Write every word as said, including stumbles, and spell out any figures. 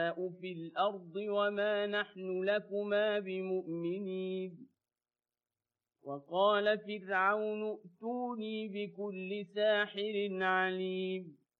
في الأرض وما نحن لكما بمؤمنين وقال فرعون ائتوني بكل ساحر عليم